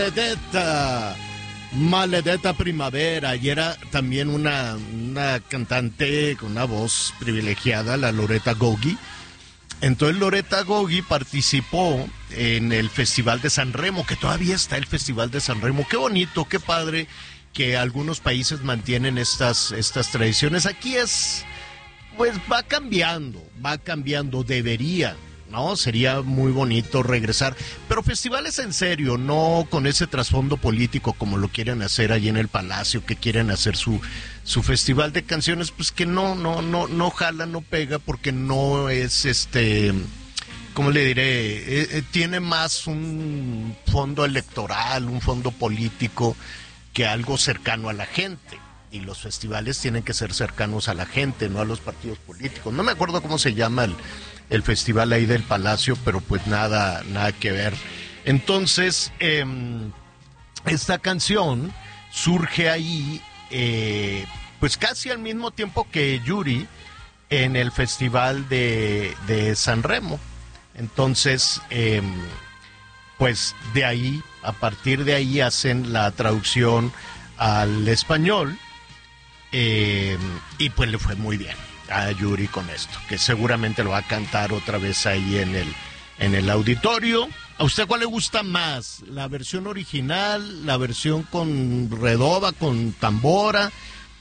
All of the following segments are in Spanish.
Maledetta, Maledetta Primavera, y era también una cantante con una voz privilegiada, la Loretta Goggi. Entonces Loretta Goggi participó en el Festival de San Remo, que todavía está el Festival de San Remo. Qué bonito, qué padre que algunos países mantienen estas tradiciones. Aquí pues va cambiando, debería, ¿no? Sería muy bonito regresar, pero festivales en serio, no con ese trasfondo político como lo quieren hacer allí en el Palacio, que quieren hacer su festival de canciones, pues que no jala, no pega, porque no es ¿cómo le diré? Tiene más un fondo electoral, un fondo político, que algo cercano a la gente. Y los festivales tienen que ser cercanos a la gente, no a los partidos políticos. No me acuerdo cómo se llama el festival ahí del Palacio, pero pues nada que ver. Entonces, esta canción surge ahí, pues casi al mismo tiempo que Yuri, en el festival de San Remo. Entonces, pues de ahí, a partir de ahí hacen la traducción al español, y pues le fue muy bien a Yuri con esto, que seguramente lo va a cantar otra vez ahí en el auditorio. ¿A usted cuál le gusta más? ¿La versión original? ¿La versión con redoba, con tambora?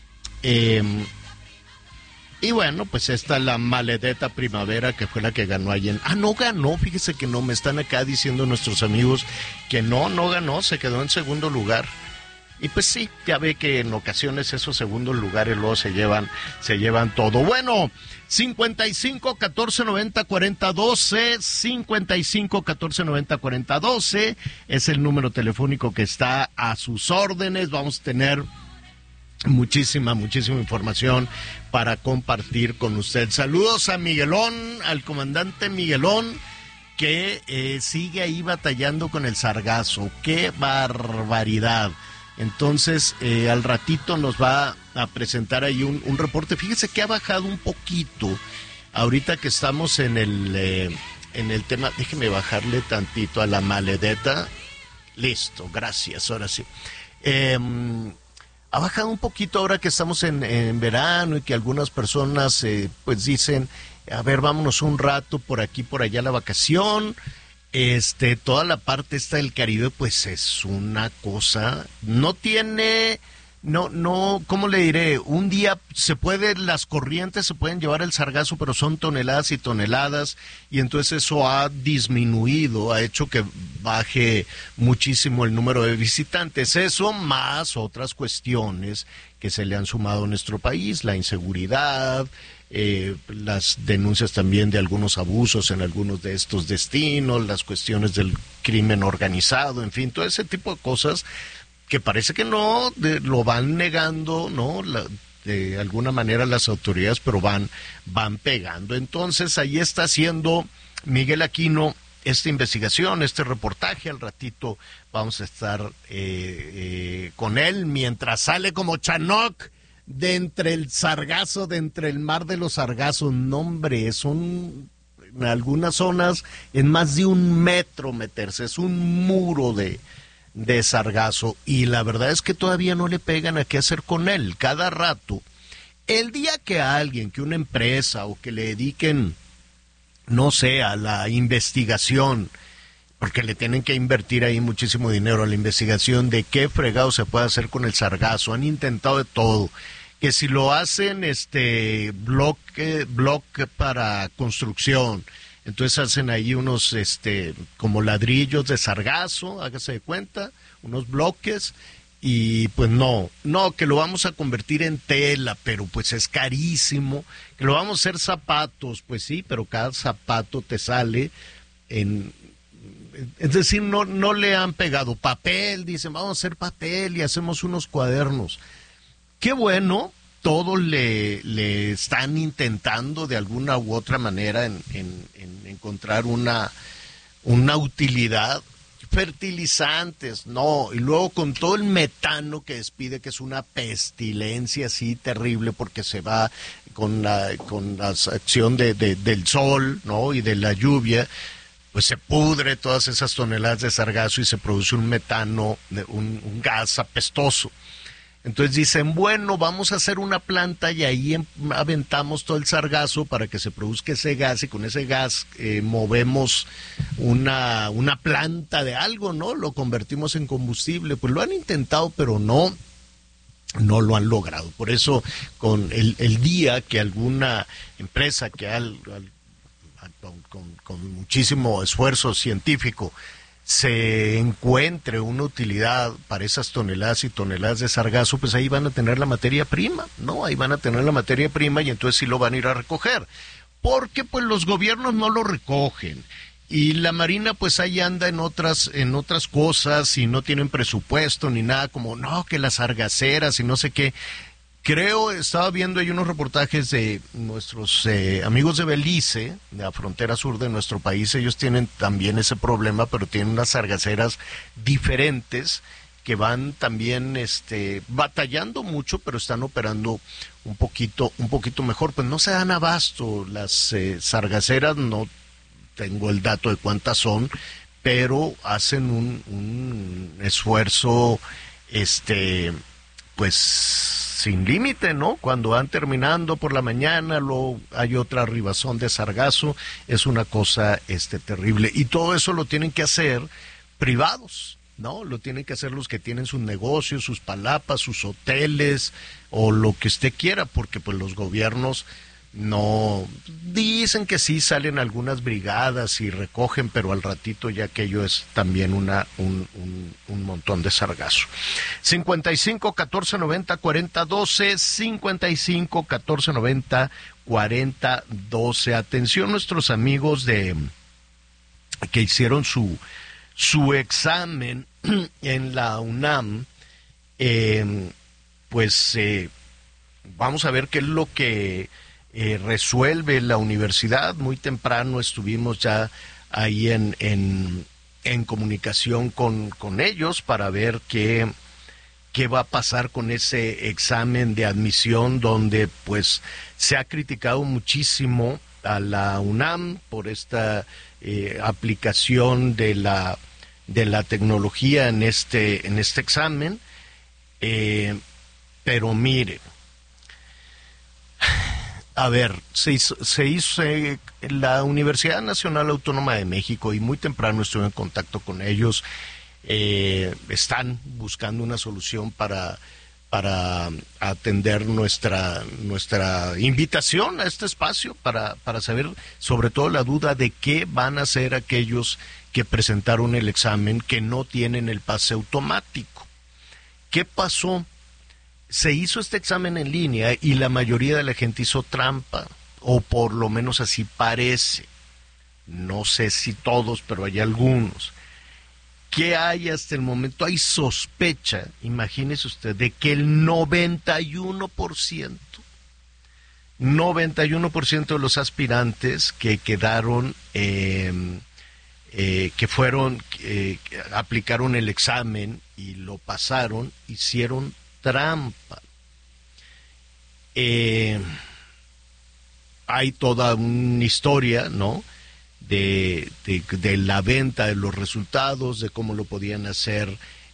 Y bueno, pues esta es la Maledetta Primavera, que fue la que ganó ahí no ganó, fíjese que no, me están acá diciendo nuestros amigos que no ganó, se quedó en segundo lugar. Y pues sí, ya ve que en ocasiones esos segundos lugares luego se llevan todo. Bueno, 55 14 90 40 12, 55 14 90 40 12 es el número telefónico que está a sus órdenes. Vamos a tener muchísima información para compartir con usted. Saludos a Miguelón, al comandante Miguelón, que sigue ahí batallando con el sargazo. ¡Qué barbaridad! Entonces, al ratito nos va a presentar ahí un reporte. Fíjese que ha bajado un poquito. Ahorita que estamos en el tema, déjeme bajarle tantito a la Maledetta. Listo, gracias, ahora sí. Ha bajado un poquito ahora que estamos en verano y que algunas personas pues dicen, a ver, vámonos un rato por aquí, por allá a la vacación. Toda la parte esta del Caribe, pues es una cosa, no, ¿cómo le diré? Un día las corrientes se pueden llevar el sargazo, pero son toneladas y toneladas, y entonces eso ha disminuido, ha hecho que baje muchísimo el número de visitantes. Eso más otras cuestiones que se le han sumado a nuestro país, la inseguridad, las denuncias también de algunos abusos en algunos de estos destinos, las cuestiones del crimen organizado, en fin, todo ese tipo de cosas que parece que no lo van negando, ¿no? De alguna manera las autoridades, pero van pegando. Entonces ahí está haciendo Miguel Aquino esta investigación, este reportaje. Al ratito vamos a estar con él mientras sale como Chanoc de entre el sargazo, de entre el mar de los sargazos. No, hombre, son en algunas zonas en más de 1 metro meterse, es un muro de sargazo, y la verdad es que todavía no le pegan a qué hacer con él. Cada rato, el día que alguien, que una empresa o que le dediquen, no sé, a la investigación, porque le tienen que invertir ahí muchísimo dinero a la investigación de qué fregado se puede hacer con el sargazo. Han intentado de todo, que si lo hacen bloque para construcción, entonces hacen ahí unos como ladrillos de sargazo, hágase de cuenta, unos bloques, y pues no, que lo vamos a convertir en tela, pero pues es carísimo. Que lo vamos a hacer zapatos, pues sí, pero cada zapato te sale es decir, no le han pegado. Papel, dicen, vamos a hacer papel y hacemos unos cuadernos. Qué bueno, todos le están intentando de alguna u otra manera en encontrar una utilidad. Fertilizantes, no, y luego con todo el metano que despide, que es una pestilencia así terrible, porque se va con la acción del sol, ¿no? Y de la lluvia, pues se pudre todas esas toneladas de sargazo y se produce un metano, un gas apestoso. Entonces dicen, bueno, vamos a hacer una planta y ahí aventamos todo el sargazo para que se produzca ese gas y con ese gas movemos una planta de algo, ¿no? Lo convertimos en combustible. Pues lo han intentado, pero no lo han logrado. Por eso, con el día que alguna empresa que con muchísimo esfuerzo científico se encuentre una utilidad para esas toneladas y toneladas de sargazo, pues ahí van a tener la materia prima, ¿no? Ahí van a tener la materia prima y entonces sí lo van a ir a recoger. Porque pues los gobiernos no lo recogen. Y la Marina pues ahí anda en otras cosas y no tienen presupuesto ni nada, como no, que las sargaceras y no sé qué. Creo, estaba viendo ahí unos reportajes de nuestros amigos de Belice, de la frontera sur de nuestro país. Ellos tienen también ese problema, pero tienen unas sargaceras diferentes que van también batallando mucho, pero están operando un poquito mejor. Pues no se dan abasto las sargaceras, no tengo el dato de cuántas son, pero hacen un esfuerzo pues sin límite, ¿no? Cuando van terminando por la mañana, luego hay otra arribazón de sargazo, es una cosa terrible. Y todo eso lo tienen que hacer privados, ¿no? Lo tienen que hacer los que tienen sus negocios, sus palapas, sus hoteles, o lo que usted quiera, porque pues los gobiernos no, dicen que sí salen algunas brigadas y recogen, pero al ratito ya aquello es también un montón de sargazo. 55 14 90 40 12, 55 14 90 40 12. Atención nuestros amigos que hicieron su examen en la UNAM, vamos a ver qué es lo que resuelve la universidad. Muy temprano estuvimos ya ahí en comunicación con ellos para ver qué va a pasar con ese examen de admisión, donde pues se ha criticado muchísimo a la UNAM por esta aplicación de la tecnología en este examen, pero mire, a ver, se hizo la Universidad Nacional Autónoma de México, y muy temprano estuve en contacto con ellos. Están buscando una solución para atender nuestra invitación a este espacio, para saber sobre todo la duda de qué van a hacer aquellos que presentaron el examen que no tienen el pase automático. ¿Qué pasó? Se hizo este examen en línea y la mayoría de la gente hizo trampa, o por lo menos así parece. No sé si todos, pero hay algunos. ¿Qué hay hasta el momento? Hay sospecha, imagínese usted, de que el 91% de los aspirantes que quedaron, aplicaron el examen y lo pasaron, hicieron trampa. Hay toda una historia, ¿no?, de la venta de los resultados, de cómo lo podían hacer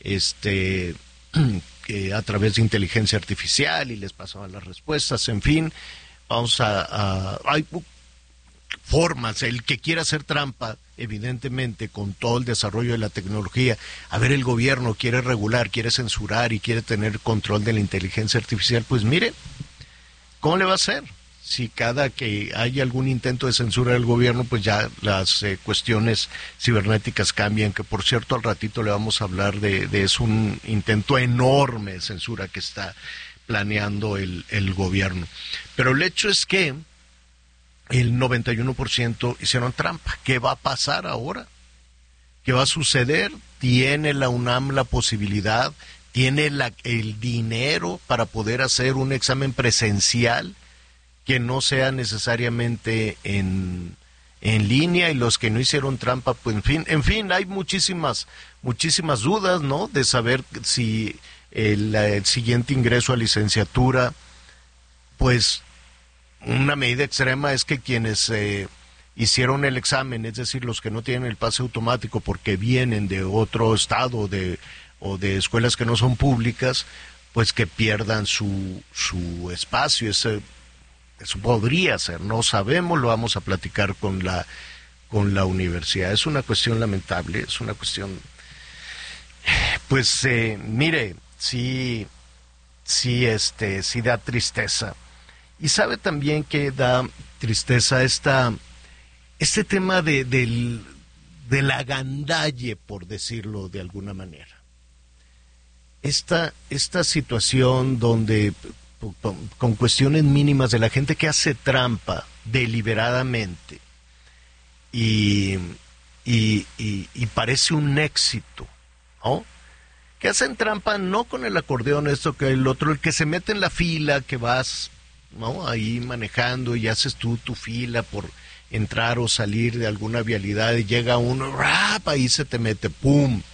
a través de inteligencia artificial y les pasaban las respuestas. En fin, hay formas. El que quiera hacer trampa, evidentemente, con todo el desarrollo de la tecnología, a ver, el gobierno quiere regular, quiere censurar y quiere tener control de la inteligencia artificial, pues mire, ¿cómo le va a hacer? Si cada que hay algún intento de censura del gobierno, pues ya las cuestiones cibernéticas cambian, que por cierto al ratito le vamos a hablar es un intento enorme de censura que está planeando el gobierno. Pero el hecho es que el 91% hicieron trampa. ¿Qué va a pasar ahora? ¿Qué va a suceder? ¿Tiene la UNAM la posibilidad, tiene el dinero para poder hacer un examen presencial que no sea necesariamente en línea? Y los que no hicieron trampa, pues en fin, hay muchísimas dudas, ¿no?, de saber si el siguiente ingreso a licenciatura, pues una medida extrema es que quienes hicieron el examen, es decir, los que no tienen el pase automático porque vienen de otro estado o de escuelas que no son públicas, pues que pierdan su espacio. Eso podría ser, no sabemos, lo vamos a platicar con la universidad. Es una cuestión lamentable, es una cuestión, pues mire, sí da tristeza. Y sabe también que da tristeza este tema de la gandalle, por decirlo de alguna manera. Esta situación donde con cuestiones mínimas de la gente que hace trampa deliberadamente y parece un éxito, ¿no? Que hacen trampa no con el acordeón, esto que el otro, el que se mete en la fila, que vas, ¿no?, ahí manejando y haces tú tu fila por entrar o salir de alguna vialidad y llega uno, ¡rap!, ahí se te mete, ¡pum!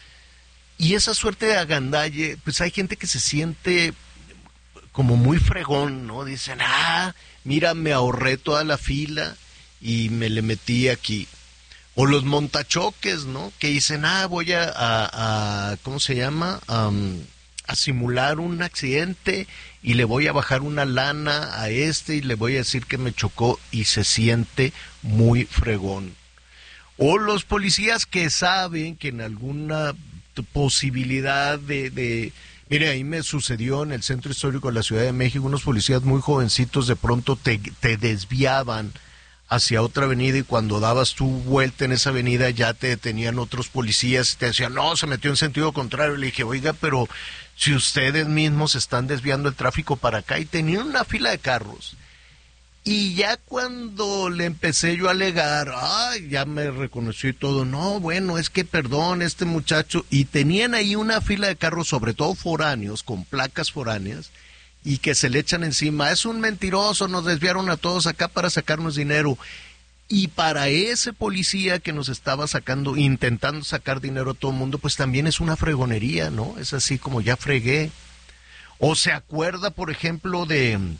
Y esa suerte de agandalle, pues hay gente que se siente como muy fregón, ¿no? Dicen, mira, me ahorré toda la fila y me le metí aquí. O los montachoques, ¿no? Que dicen, voy a ¿cómo se llama? A simular un accidente y le voy a bajar una lana a y le voy a decir que me chocó, y se siente muy fregón. O los policías que saben que en alguna posibilidad mire, ahí me sucedió en el Centro Histórico de la Ciudad de México, unos policías muy jovencitos de pronto te desviaban hacia otra avenida, y cuando dabas tu vuelta en esa avenida ya te detenían otros policías y te decían, no, se metió en sentido contrario. Le dije, oiga, pero si ustedes mismos están desviando el tráfico para acá, y tenían una fila de carros. Y ya cuando le empecé yo a alegar, ya me reconoció y todo, no, bueno, es que perdón, este muchacho, y tenían ahí una fila de carros, sobre todo foráneos, con placas foráneas, y que se le echan encima, es un mentiroso, nos desviaron a todos acá para sacarnos dinero. Y para ese policía que nos estaba intentando sacar dinero a todo el mundo, pues también es una fregonería, ¿no? Es así como ya fregué. O se acuerda, por ejemplo, del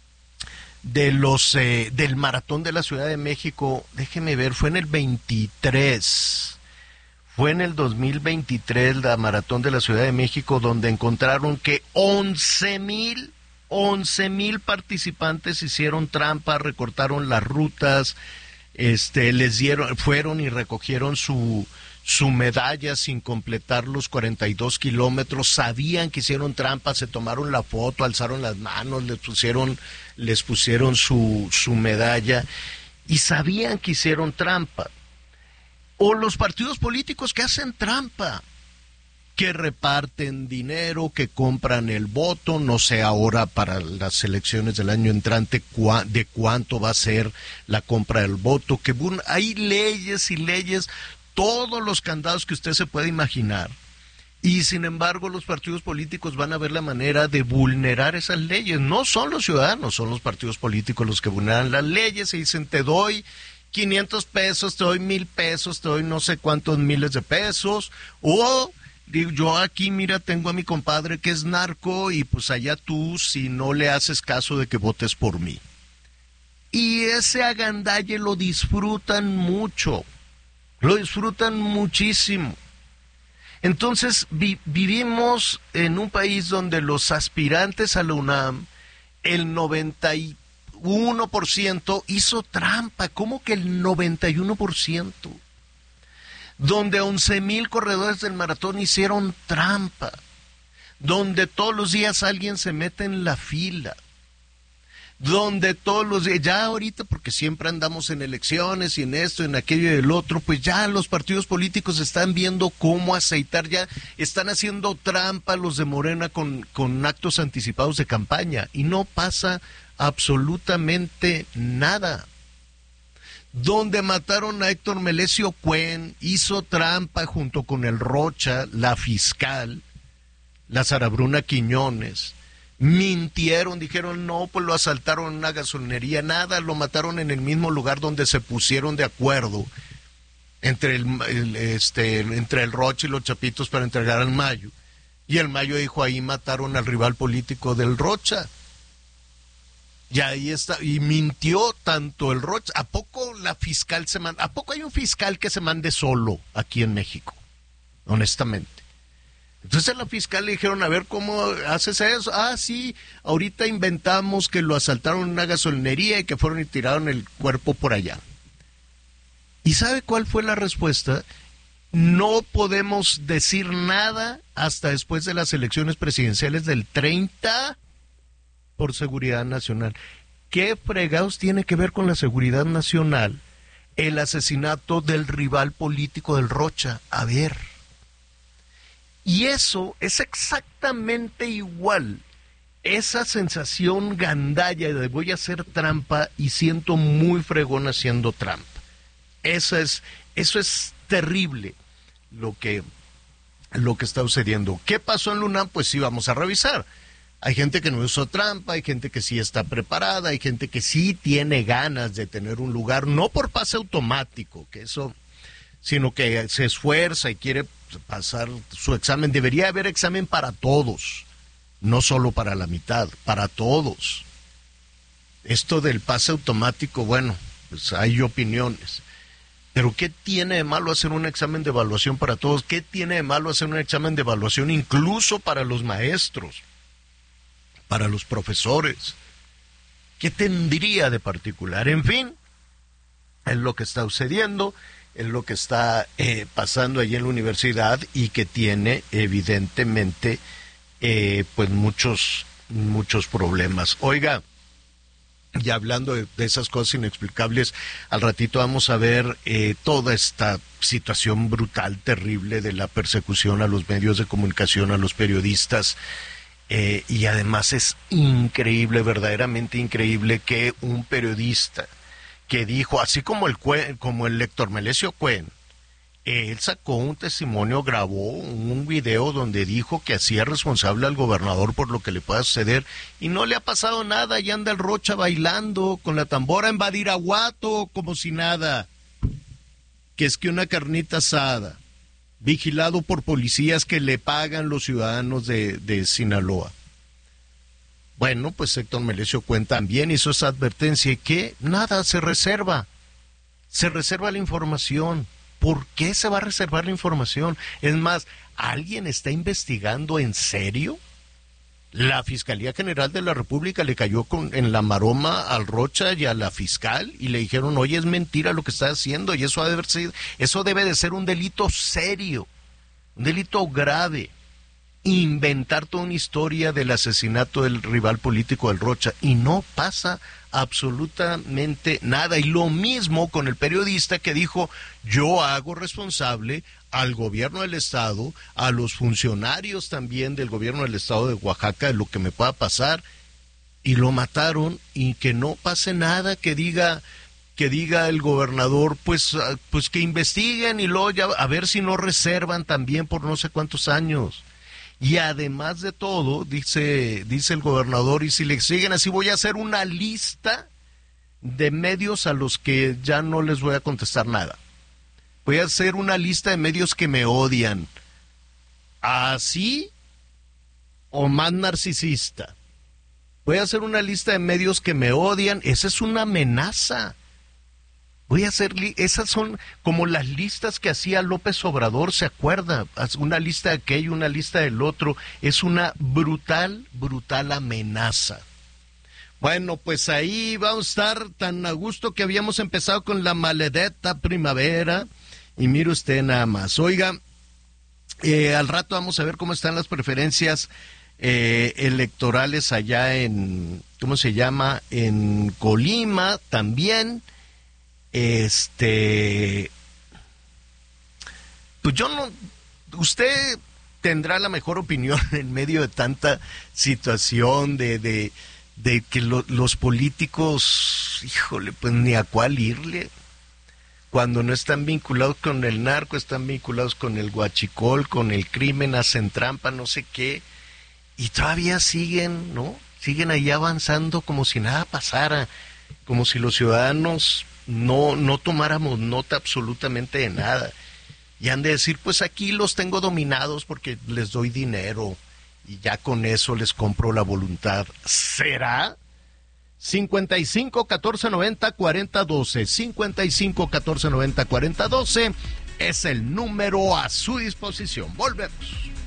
maratón de la Ciudad de México, déjeme ver, fue en el 23, fue en el 2023 la maratón de la Ciudad de México, donde encontraron que 11,000 participantes hicieron trampa, recortaron las rutas, fueron y recogieron su medalla sin completar los 42 kilómetros, sabían que hicieron trampa, se tomaron la foto, alzaron las manos, les pusieron su medalla, y sabían que hicieron trampa. O los partidos políticos que hacen trampa, que reparten dinero, que compran el voto, no sé ahora para las elecciones del año entrante de cuánto va a ser la compra del voto, que hay leyes y leyes, todos los candados que usted se puede imaginar, y sin embargo los partidos políticos van a ver la manera de vulnerar esas leyes. No son los ciudadanos, son los partidos políticos los que vulneran las leyes y dicen, te doy 500 pesos, te doy 1,000 pesos, te doy no sé cuántos miles de pesos, o digo, yo aquí, mira, tengo a mi compadre que es narco, y pues allá tú si no le haces caso de que votes por mí. Y ese agandalle lo disfrutan mucho, lo disfrutan muchísimo. Entonces vivimos en un país donde los aspirantes a la UNAM, el 91% hizo trampa. ¿Cómo que el 91%? Donde 11,000 corredores del maratón hicieron trampa, donde todos los días alguien se mete en la fila, donde todos los días, ya ahorita, porque siempre andamos en elecciones y en esto, en aquello y el otro, pues ya los partidos políticos están viendo cómo aceitar, ya están haciendo trampa los de Morena con actos anticipados de campaña, y no pasa absolutamente nada. Donde mataron a Héctor Melesio Cuen, hizo trampa junto con el Rocha, la fiscal, la Sara Bruna Quiñones, mintieron, dijeron no, pues lo asaltaron en una gasolinería, nada, lo mataron en el mismo lugar donde se pusieron de acuerdo entre el Rocha y los Chapitos para entregar al Mayo, y el Mayo dijo, ahí mataron al rival político del Rocha. Y ahí está, y mintió tanto el Rocha. ¿A poco la fiscal a poco hay un fiscal que se mande solo aquí en México? Honestamente. Entonces a la fiscal le dijeron, a ver, ¿cómo haces eso? Ah, sí, ahorita inventamos que lo asaltaron en una gasolinería y que fueron y tiraron el cuerpo por allá. ¿Y sabe cuál fue la respuesta? No podemos decir nada hasta después de las elecciones presidenciales del 30 por seguridad nacional. ¿Qué fregados tiene que ver con la seguridad nacional el asesinato del rival político del Rocha? A ver. Y eso es exactamente igual. Esa sensación gandalla de voy a hacer trampa y siento muy fregón haciendo trampa. Eso es terrible lo que está sucediendo. ¿Qué pasó en la UNAM? Pues sí, vamos a revisar. Hay gente que no hizo trampa, hay gente que sí está preparada, hay gente que sí tiene ganas de tener un lugar, no por pase automático, sino que se esfuerza y quiere pasar su examen. Debería haber examen para todos, no solo para la mitad, para todos. Esto del pase automático, bueno, pues hay opiniones. Pero ¿qué tiene de malo hacer un examen de evaluación para todos? ¿Qué tiene de malo hacer un examen de evaluación incluso para los maestros, para los profesores? ¿Qué tendría de particular? En fin, es lo que está sucediendo, es lo que está pasando allí en la universidad y que tiene evidentemente pues muchos problemas. Oiga, y hablando de esas cosas inexplicables, al ratito vamos a ver toda esta situación brutal, terrible de la persecución a los medios de comunicación, a los periodistas, y además es increíble, verdaderamente increíble que un periodista que dijo, así como el Héctor Melesio Cuen, él sacó un testimonio, grabó un video donde dijo que hacía responsable al gobernador por lo que le pueda suceder y no le ha pasado nada, y anda el Rocha bailando con la tambora en Badiraguato como si nada, que es que una carnita asada, vigilado por policías que le pagan los ciudadanos de Sinaloa. Bueno, pues Héctor Melesio Cuen también hizo esa advertencia y que nada, se reserva la información. ¿Por qué se va a reservar la información? Es más, ¿alguien está investigando en serio? La Fiscalía General de la República le cayó en la maroma al Rocha y a la fiscal y le dijeron, oye, es mentira lo que está haciendo, y eso debe de ser un delito serio, un delito grave. Inventar toda una historia del asesinato del rival político del Rocha y no pasa absolutamente nada. Y lo mismo con el periodista que dijo, yo hago responsable al gobierno del estado, a los funcionarios también del gobierno del estado de Oaxaca de lo que me pueda pasar, y lo mataron, y que no pase nada, que diga el gobernador, pues que investiguen y luego ya a ver si no reservan también por no sé cuántos años. Y además de todo, dice el gobernador, y si le siguen así, voy a hacer una lista de medios a los que ya no les voy a contestar nada. Voy a hacer una lista de medios que me odian. ¿Así o más narcisista? Voy a hacer una lista de medios que me odian. Esa es una amenaza. Voy a hacer, esas son como las listas que hacía López Obrador, ¿se acuerda? Una lista de aquello, una lista del otro. Es una brutal amenaza. Bueno, pues ahí vamos a estar tan a gusto que habíamos empezado con la maledetta primavera. Y mire usted nada más. Oiga, al rato vamos a ver cómo están las preferencias electorales allá en, ¿cómo se llama? En Colima también. Pues yo no, usted tendrá la mejor opinión en medio de tanta situación de que los políticos, híjole, pues ni a cuál irle. Cuando no están vinculados con el narco, están vinculados con el huachicol, con el crimen, hacen trampa, no sé qué, y todavía siguen, ¿no? Siguen ahí avanzando como si nada pasara, como si los ciudadanos no tomáramos nota absolutamente de nada. Y han de decir, pues aquí los tengo dominados porque les doy dinero y ya con eso les compro la voluntad. ¿Será? 55 14 90 40 12. 55 14 90 40 12 es el número a su disposición. Volvemos.